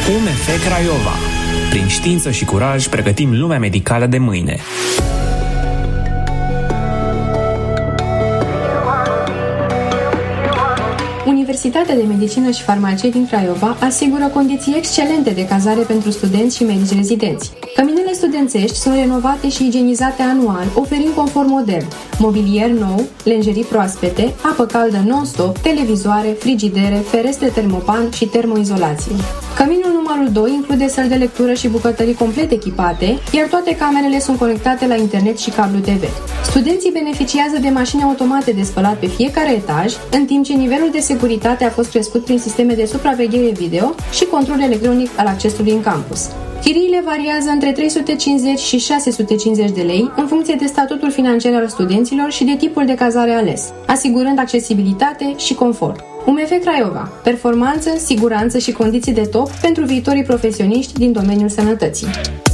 UMF Craiova. Prin știință și curaj pregătim lumea medicală de mâine. Universitatea de Medicină și Farmacie din Craiova asigură condiții excelente de cazare pentru studenți și medici rezidenți. Căminele studențești sunt renovate și igienizate anual, oferind confort modern, mobilier nou, lenjerii proaspete, apă caldă non-stop, televizoare, frigidere, ferestre termopan și termoizolație. Căminul numărul 2 include săli de lectură și bucătării complet echipate, iar toate camerele sunt conectate la internet și cablu TV. Studenții beneficiază de mașini automate de spălat pe fiecare etaj, în timp ce nivelul de securitate a fost crescut prin sisteme de supraveghere video și control electronic al accesului în campus. Chiriile variază între 350 și 650 de lei în funcție de statutul financiar al studenților și de tipul de cazare ales, asigurând accesibilitate și confort. UMF Craiova. Performanță, siguranță și condiții de top pentru viitorii profesioniști din domeniul sănătății.